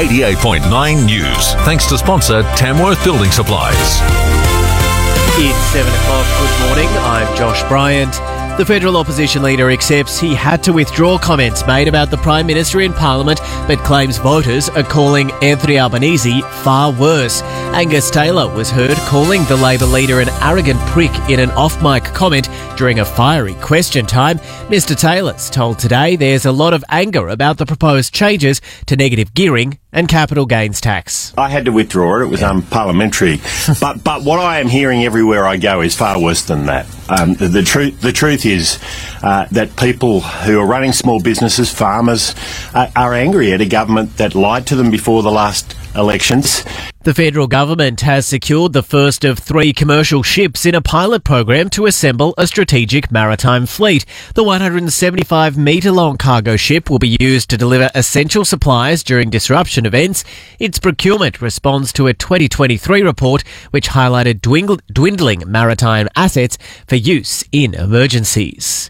88.9 News. Thanks to sponsor Tamworth Building Supplies. It's 7 o'clock. Good morning. I'm Josh Bryant. The federal opposition leader accepts he had to withdraw comments made about the Prime Minister in Parliament, but claims voters are calling Anthony Albanese far worse. Angus Taylor was heard calling the Labor leader an arrogant prick in an off-mic comment during a fiery question time. Mr Taylor's told Today there's a lot of anger about the proposed changes to negative gearing and capital gains tax. I had to withdraw it. It was unparliamentary. But what I am hearing everywhere I go is far worse than that. The truth is that people who are running small businesses, farmers, are angry at a government that lied to them before the last elections. The federal government has secured the first of 3 commercial ships in a pilot program to assemble a strategic maritime fleet. The 175-metre-long cargo ship will be used to deliver essential supplies during disruption events. Its procurement responds to a 2023 report which highlighted dwindling maritime assets for use in emergencies.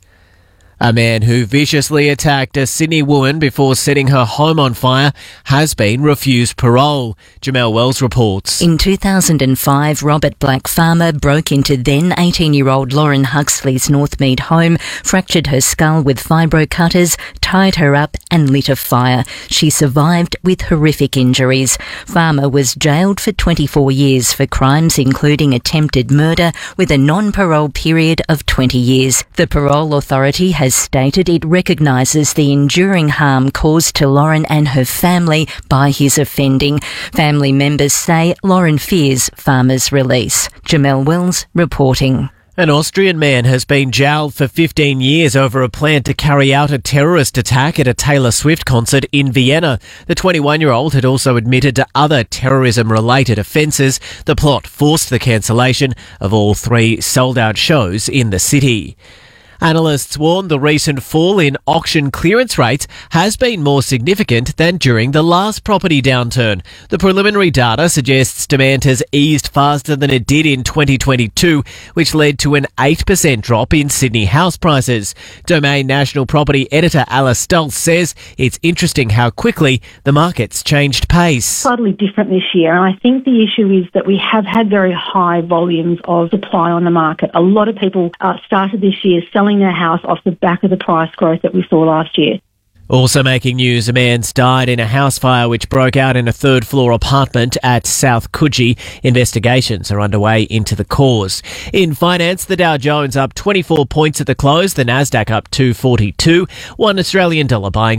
A man who viciously attacked a Sydney woman before setting her home on fire has been refused parole. Jamelle Wells reports. In 2005, Robert Black Farmer broke into then 18-year-old Lauren Huxley's Northmead home, fractured her skull with fibro cutters, tied her up and lit a fire. She survived with horrific injuries. Farmer was jailed for 24 years for crimes including attempted murder with a non-parole period of 20 years. The Parole Authority has stated it recognises the enduring harm caused to Lauren and her family by his offending. Family members say Lauren fears Farmer's release. Jamelle Wells reporting. An Austrian man has been jailed for 15 years over a plan to carry out a terrorist attack at a Taylor Swift concert in Vienna. The 21-year-old had also admitted to other terrorism-related offences. The plot forced the cancellation of all 3 sold-out shows in the city. Analysts warn the recent fall in auction clearance rates has been more significant than during the last property downturn. The preliminary data suggests demand has eased faster than it did in 2022, which led to an 8% drop in Sydney house prices. Domain National Property Editor Alice Stultz says it's interesting how quickly the market's changed pace. Slightly different this year, and I think the issue is that we have had very high volumes of supply on the market. A lot of people started this year selling their house off the back of the price growth that we saw last year. Also making news, a man's died in a house fire which broke out in a third-floor apartment at South Coogee. Investigations are underway into the cause. In finance, the Dow Jones up 24 points at the close, the Nasdaq up 242, $1 Australian buying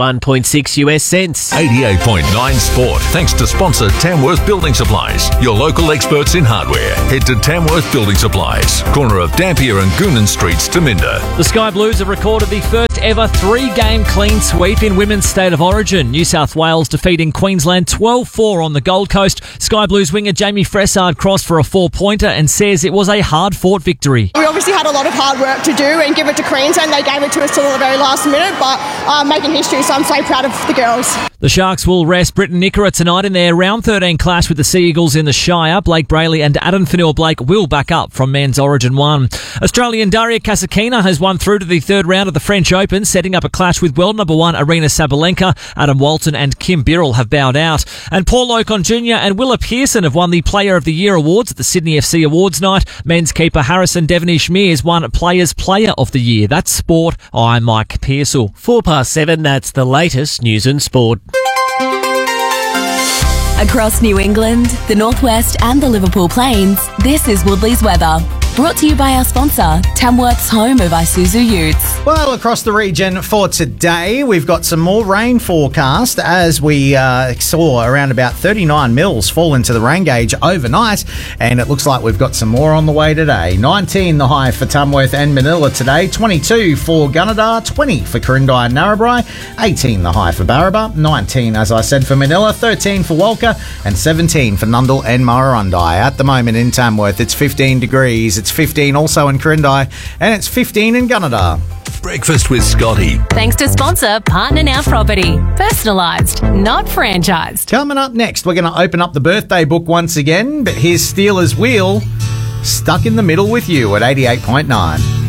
71.6 US cents. 88.9 Sport. Thanks to sponsor Tamworth Building Supplies, your local experts in hardware. Head to Tamworth Building Supplies, corner of Dampier and Goonan Streets to Minda. The Sky Blues have recorded the first ever 3-game clean sweep in women's state of origin. New South Wales defeating Queensland 12-4 on the Gold Coast. Sky Blues winger Jamie Fressard crossed for a 4-pointer and says it was a hard-fought victory. We obviously had a lot of hard work to do and give it to Queensland. They gave it to us till the very last minute, but making history, so I'm so proud of the girls. The Sharks will rest Britton Nickera tonight in their round 13 clash with the Sea Eagles in the Shire. Blake Brayley and Adam Fanua-Blake will back up from men's Origin 1. Australian Daria Kasatkina has won through to the third round of the French Open, setting up a clash with world number 1 Arina Sabalenka. Adam Walton and Kim Birrell have bowed out. And Paul Ocon Jr. and Willa Pearson have won the Player of the Year awards at the Sydney FC Awards night. Men's keeper Harrison Devonish Mears won Players Player of the Year. That's sport. I'm Mike Pearsall. 7:04, that's the latest news and sport. Across New England, the Northwest and the Liverpool Plains, this is Woodley's weather. Brought to you by our sponsor, Tamworth's home of Isuzu Utes. Well, across the region for today, we've got some more rain forecast as we saw around about 39 mils fall into the rain gauge overnight, and it looks like we've got some more on the way today. 19 the high for Tamworth and Manila today, 22 for Gunnedah, 20 for Quirindi and Narrabri, 18 the high for Barraba, 19 as I said for Manila, 13 for Walker and 17 for Nundle and Murrurundi. At the moment in Tamworth, it's 15 degrees. It's 15 also in Quirindi, and it's 15 in Gunnedah. Breakfast with Scotty. Thanks to sponsor Partner Now Property. Personalised, not franchised. Coming up next, we're going to open up the birthday book once again, but here's Steelers Wheel, stuck in the middle with you at 88.9.